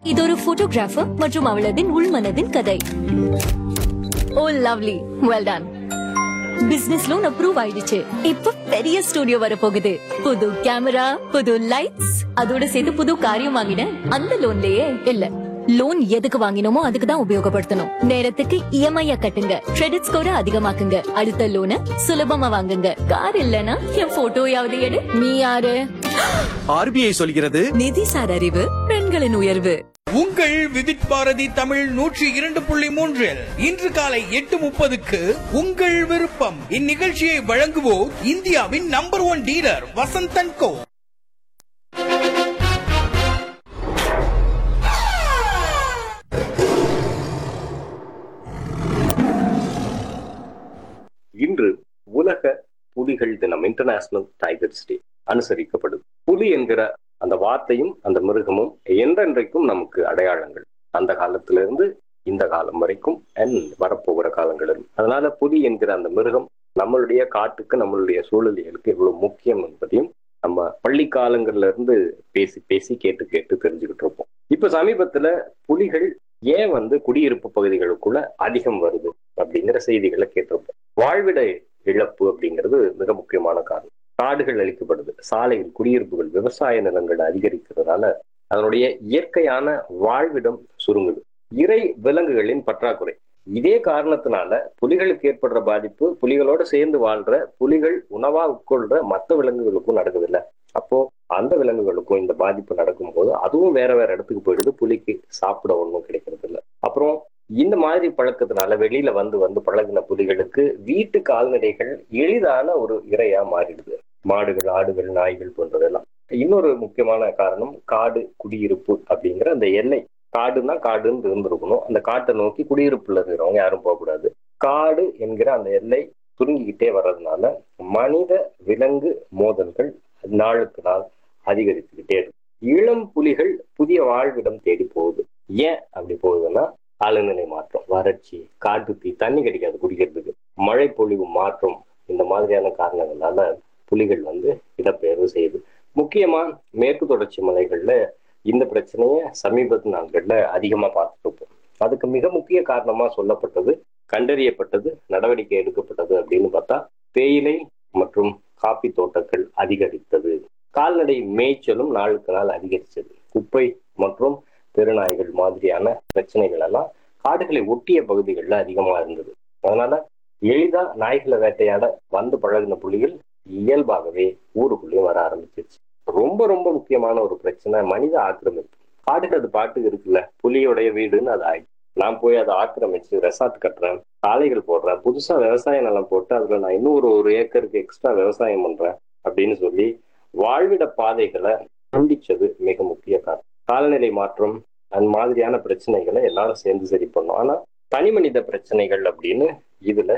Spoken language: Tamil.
இது ஒரு போட்டோகிராஃபர் மற்றும் அவளதின் உள்மனதின் கதை. ஓ lovely, well done. Business loan approve ஆயிடுச்சு. இப்ப பெரிய ஸ்டுடியோ வர போகுது. புது கேமரா, புது லைட்ஸ், அதோட சேர்த்து புது காரியம் வாங்கினேன். அந்த லோன்லயே இல்ல, லோன் எதுக்கு வாங்கினோமோ அதுக்கு தான் உபயோகப்படுத்தணும். நேரத்துக்கு இஎம்ஐ கட்டுங்க, கிரெடிட் ஸ்கோர அதிகமாக்குங்க, அடுத்த லோனை சுலபமா வாங்குங்க. கார் இல்லனா என் போட்டோயாவது எடு. நீ யாரு? ஆர்பிஐ சொல்கிறது, நிதிசார் அறிவு பெண்களின் உயர்வு. உங்கள் விதிட் பாரதி தமிழ் 102.3 இன்று காலை 8:30க்கு உங்கள் விருப்பம். இந்நிகழ்ச்சியை வழங்குவோர் இந்தியாவின் நம்பர் 1 டீலர் வசந்தன் கோ. இன்று உலக புலிகள் தினம், இன்டர்நேஷனல் டைகர்ஸ் டே அனுசரிக்கப்படுது. புலி என்கிற அந்த வார்த்தையும் அந்த மிருகமும் என்றென்றைக்கும் நமக்கு அடையாளங்கள். அந்த காலத்திலிருந்து இந்த காலம் வரைக்கும் வரப்போகிற காலங்களிலும். அதனால புலி என்கிற அந்த மிருகம் நம்மளுடைய காட்டுக்கு, நம்மளுடைய சூழலியலுக்கு எவ்வளவு முக்கியம் என்பதையும் நம்ம பள்ளி காலங்கள்ல இருந்து பேசி பேசி கேட்டு கேட்டு தெரிஞ்சுக்கிட்டு இருப்போம். இப்ப சமீபத்துல புலிகள் ஏன் குடியிருப்பு பகுதிகளுக்குள்ள அதிகம் வருது அப்படிங்கிற செய்திகளை கேட்டிருப்போம். வாழ்விட இழப்பு அப்படிங்கிறது மிக முக்கியமான காரணம். காடுகள் அழிக்கப்படுது, சாலைகள், குடியிருப்புகள், விவசாய நிலங்கள் அதிகரிக்கிறதுனால அதனுடைய இயற்கையான வாழ்விடம் சுருங்குது. இறை விலங்குகளின் பற்றாக்குறை. இதே காரணத்தினால புலிகளுக்கு ஏற்படுற பாதிப்பு புலிகளோட சேர்ந்து வாழ்ற, புலிகள் உணவா உட்கொள்ற மற்ற விலங்குகளுக்கும் நடக்குதில்ல. அப்போ அந்த விலங்குகளுக்கும் இந்த பாதிப்பு நடக்கும் போது அதுவும் வேற வேற இடத்துக்கு போயிடுது. புலிக்கு சாப்பிட ஒன்றும் கிடைக்கிறது இல்லை. அப்புறம் இந்த மாதிரி பழக்கத்தினால வெளியில வந்து பழகின புலிகளுக்கு வீட்டு கால்நடைகள் எளிதான ஒரு இரையா மாறிடுது. மாடுகள், ஆடுகள், நாய்கள் போன்றதெல்லாம். இன்னொரு முக்கியமான காரணம் காடு குடியிருப்பு அப்படிங்கிற அந்த எல்லை. காடுன்னா காடுன்னு இருந்திருக்கணும். அந்த காட்டை நோக்கி குடியிருப்புல இருக்கிறவங்க யாரும் போகக்கூடாது. காடு என்கிற அந்த எல்லை சுருங்கிக்கிட்டே வர்றதுனால மனித விலங்கு மோதல்கள் நாளுக்கு நாள் அதிகரிச்சுக்கிட்டே இருக்கு. இளம் புலிகள் புதிய வாழ்விடம் தேடி போகுது. ஏன் அப்படி போகுதுன்னா, காலநிலை மாற்றம், வறட்சி, காட்டு தீ, தண்ணி கிடைக்காது குடிக்கிறதுக்கு, மழை பொழிவு மாற்றம், இந்த மாதிரியான காரணங்களால புலிகள் இடப்பெயர்வு செய்யுது. முக்கியமா மேற்கு தொடர்ச்சி மலைகள்ல இந்த பிரச்சனைய சமீபத்து நாட்கள்ல அதிகமா பார்த்துட்டு இருப்போம். அதுக்கு மிக முக்கிய காரணமா சொல்லப்பட்டது, கண்டறியப்பட்டது, நடவடிக்கை எடுக்கப்பட்டது அப்படின்னு பார்த்தா தேயிலை மற்றும் காப்பி தோட்டங்கள் அதிகரித்தது. கால்நடை மேய்ச்சலும் நாளுக்கு நாள் அதிகரிச்சது. குப்பை மற்றும் தெருநாய்கள் மாதிரியான பிரச்சனைகள் எல்லாம் காடுகளை ஒட்டிய பகுதிகளில் அதிகமா இருந்தது. அதனால எளிதா நாய்களை வேட்டையாட பழகின புலிகள் இயல்பாகவே ஊருக்குள்ளேயும் வர ஆரம்பிச்சிருச்சு. ரொம்ப ரொம்ப முக்கியமான ஒரு பிரச்சனை மனித ஆக்கிரமிப்பு. காடுகள் அது பாட்டுக்கு இருக்குல்ல, புலியோடைய வீடுன்னு அது ஆயிடுச்சு. நான் போய் அதை ஆக்கிரமிச்சு ரெசார்ட் கட்டுறேன், சாலைகள் போடுறேன், புதுசா விவசாய நிலம் போட்டு அதுல நான் இன்னும் ஒரு ஏக்கருக்கு எக்ஸ்ட்ரா விவசாயம் பண்றேன் அப்படின்னு சொல்லி வாழ்விட பாதைகளை துண்டிச்சது மிக முக்கிய காரணம். காலநிலை மாற்றம் அந்த மாதிரியான பிரச்சனைகளை எல்லாரும் சேர்ந்து சரி பண்ணோம். ஆனா தனி மனித பிரச்சனைகள் அப்படின்னு இதுல